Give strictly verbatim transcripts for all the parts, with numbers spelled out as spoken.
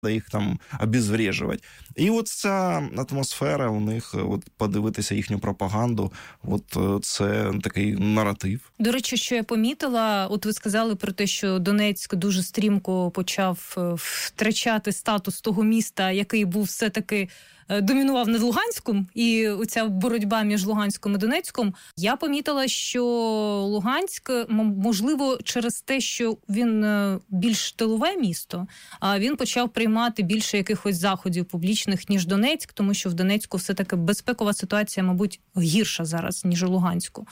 їх там обезврежувати. І от ця атмосфера у них, от подивитися їхню пропаганду, от це такий наратив. До речі, що я помітила, от ви сказали про те, що Донецьк дуже стрімко почав втрачати статус того міста, який був все-таки домінував над Луганськом, і оця боротьба між Луганськом і Донецьком. Я помітила, що Луганськ, можливо, через те, що він більш тилове місто, а він почав приймати більше якихось заходів публічних, ніж Донецьк, тому що в Донецьку все-таки безпекова ситуація, мабуть, гірша зараз, ніж у Луганську.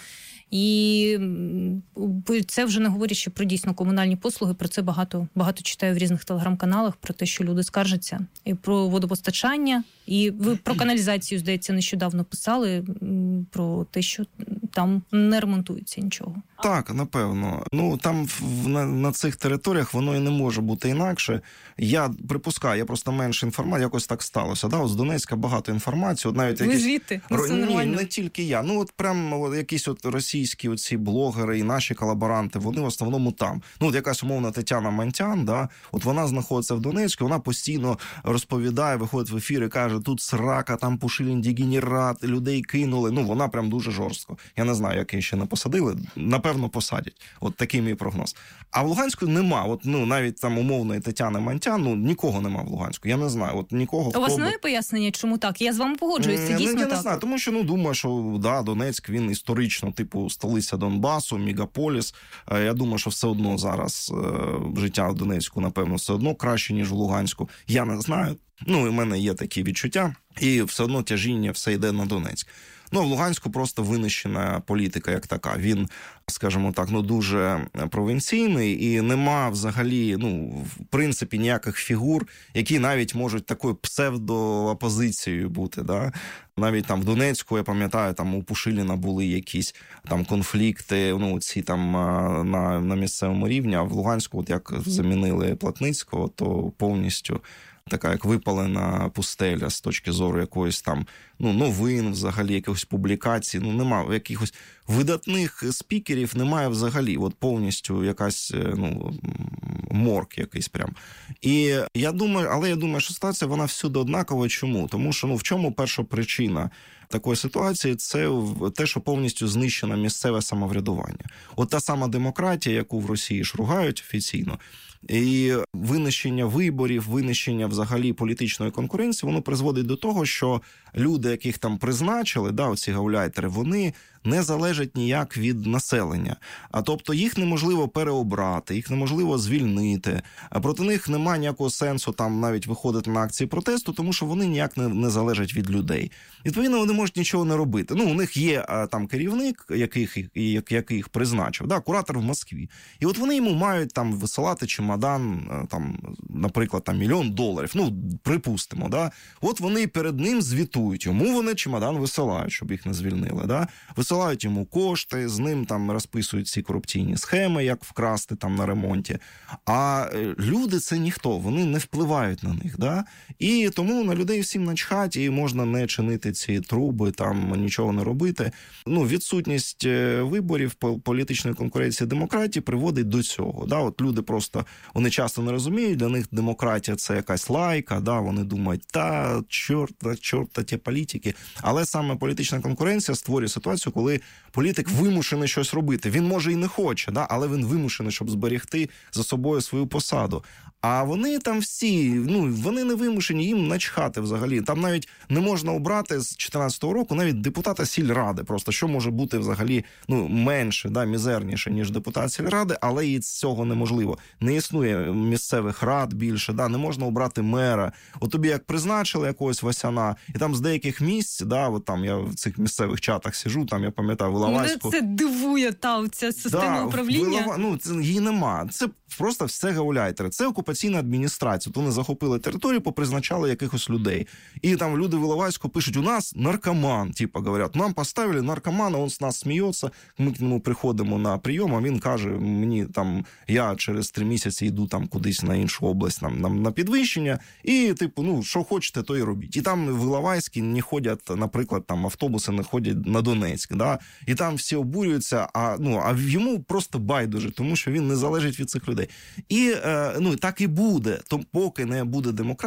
І це вже не говорячи про дійсно комунальні послуги, про це багато, багато читаю в різних телеграм-каналах, про те, що люди скаржаться. І про водопостачання, і ви про каналізацію, здається, нещодавно писали, про те, що там не ремонтується нічого. Так, напевно. Ну, там на, на цих територіях воно і не може бути інакше. Я припускаю, я просто менше інформації, якось так сталося. Да? От з Донецька багато інформації. От навіть ви якісь... звідти? Ро... Ні, не тільки я. Ну, от прям якісь от російські оці блогери і наші колаборанти, вони в основному там. Ну, от якась умовна Тетяна Мантян, да? От вона знаходиться в Донецьку, вона постійно розповідає, виходить в ефір і каже, тут срака, там Пушилін дегенерат, людей кинули. Ну, вона прям дуже жорстко. Я не знаю, як її ще не посадили. Напевно, посадять. От такий мій прогноз. А в Луганську нема. От, ну, навіть там умовної Тетяни Мантян, ну, нікого нема в Луганську. Я не знаю. От нікого. У вас немає би... пояснення, чому так? Я з вами погоджуюсь, це дійсно я так. Я не знаю, тому що, ну, думаю, що, да, Донецьк, він історично, типу, столиця Донбасу, мегаполіс. Я думаю, що все одно зараз е, життя в Донецьку, напевно, все одно краще, ніж в Луганську. Я не знаю. Ну, і в мене є такі відчуття. І все одно тяжіння все йде на Донецьк. Ну, в Луганську просто винищена політика як така. Він, скажімо так, ну, дуже провінційний і нема взагалі, ну, в принципі, ніяких фігур, які навіть можуть такою псевдоопозицією бути, да. Навіть там в Донецьку, я пам'ятаю, там у Пушиліна були якісь там конфлікти, ну, ці там на, на місцевому рівні, а в Луганську, от як замінили Плотницького, то повністю така як випалена пустеля з точки зору якоїсь там, ну, новин взагалі, якихось публікацій, ну, немає якихось видатних спікерів, немає взагалі, от повністю якась, ну, морг якийсь прям. І я думаю, але я думаю, що ситуація, вона всюди однакова. Чому? Тому що, ну, в чому перша причина такої ситуації? Це те, що повністю знищено місцеве самоврядування. От та сама демократія, яку в Росії ж ругають офіційно, і винищення виборів, винищення взагалі політичної конкуренції, воно призводить до того, що люди, яких там призначили, да, оці гауляйтери, вони не залежать ніяк від населення. А тобто їх неможливо переобрати, їх неможливо звільнити. А проти них немає ніякого сенсу там навіть виходити на акції протесту, тому що вони ніяк не, не залежать від людей. Відповідно, вони можуть нічого не робити. Ну, у них є а, там керівник, яких, який їх призначив, да, куратор в Москві. І от вони йому мають там висилати чемодан, там, наприклад, там мільйон доларів. Ну, припустимо, да. От вони перед ним звітують. Йому вони чемодан висилають, щоб їх не звільнили, да. Висилають йому кошти, з ним там розписують ці корупційні схеми, як вкрасти там на ремонті. А люди – це ніхто, вони не впливають на них, да? І тому на людей всім начхать, і можна не чинити ці труби, там нічого не робити. Ну, відсутність виборів, політичної конкуренції, демократії приводить до цього, да? От люди просто, вони часто не розуміють, для них демократія – це якась лайка, да? Вони думають, та, чорта, чорта ті політики. Але саме політична конкуренція створює ситуацію, коли політик вимушений щось робити. Він, може, і не хоче, да? Але він вимушений, щоб зберегти за собою свою посаду. А вони там всі, ну, вони не вимушені, їм начхати взагалі. Там навіть не можна обрати з чотирнадцятого року навіть депутата сільради. Просто що може бути взагалі, ну, менше, да, мізерніше, ніж депутат сільради, але і цього неможливо. Не існує місцевих рад більше, да, не можна обрати мера. От тобі як призначили якогось Васяна, і там з деяких місць, да, от там я в цих місцевих чатах сижу, там я пам'ятаю в Іловайську. Мене це дивує, та, ця система да, управління. Вилова... Ну, це, її нема. Це просто все гауляйтери. Це окупаційна адміністрація. Вони захопили територію, попризначали якихось людей. І там люди в Іловайську пишуть, у нас наркоман, типа, говорять, нам поставили наркомана, він з нас сміється, ми к нему приходимо на прийом, а він каже, мені там, я через три місяці йду там кудись на іншу область, нам, нам на підвищення, і, типу, ну, що хочете, то і робіть. І там в Іловайській не ходять, наприклад, там автобуси не ходять на Донецьк, да? І там всі обурюються, а, ну, а йому просто байдуже, тому що він не залежить від цих людей. І, е, ну, так і буде, то поки не буде демократії,